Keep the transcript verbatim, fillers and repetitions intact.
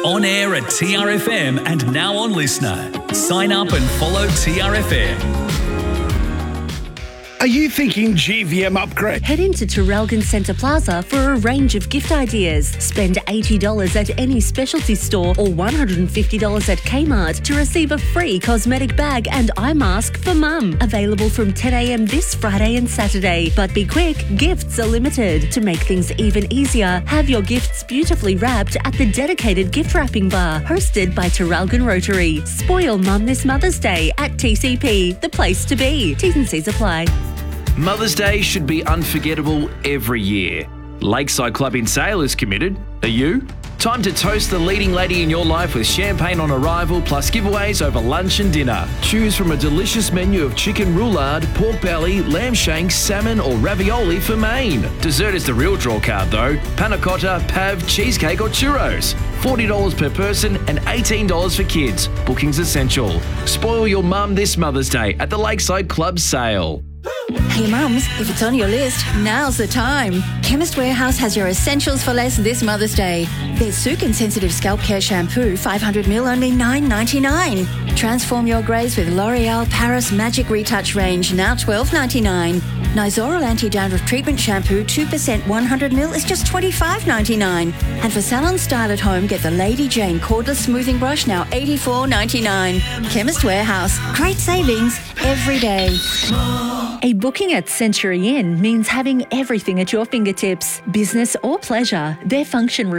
On air at T R F M and now on Listener. Sign up and follow T R F M. Are you thinking G V M upgrade? Head into Terrelgan Centre Plaza for a range of gift ideas. Spend eighty dollars at any specialty store or one hundred fifty dollars at Kmart to receive a free cosmetic bag and eye mask for mum. Available from ten a.m. this Friday and Saturday. But be quick, gifts are limited. To make things even easier, have your gifts beautifully wrapped at the dedicated gift wrapping bar hosted by Terrelgan Rotary. Spoil mum this Mother's Day at T C P, the place to be. T's and C's apply. Mother's Day should be unforgettable every year. Lakeside Club in Sale is committed. Are you? Time to toast the leading lady in your life with champagne on arrival plus giveaways over lunch and dinner. Choose from a delicious menu of chicken roulade, pork belly, lamb shanks, salmon or ravioli for main. Dessert is the real draw card though. Panna cotta, pav, cheesecake or churros. forty dollars per person and eighteen dollars for kids. Booking's essential. Spoil your mum this Mother's Day at the Lakeside Club Sale. Hey mums, if it's on your list, now's the time. Chemist Warehouse has your essentials for less this Mother's Day. There's Sukin Sensitive Scalp Care Shampoo, five hundred milliliters, only nine ninety-nine. Transform your greys with L'Oreal Paris Magic Retouch range, now twelve ninety-nine. Nizoral Anti-Dandruff Treatment Shampoo, two percent one hundred milliliters is just twenty-five ninety-nine. And for salon style at home, get the Lady Jane Cordless Smoothing Brush, now eighty-four ninety-nine. Chemist Warehouse, great savings every day. A booking at Century Inn means having everything at your fingertips, business or pleasure. Their function room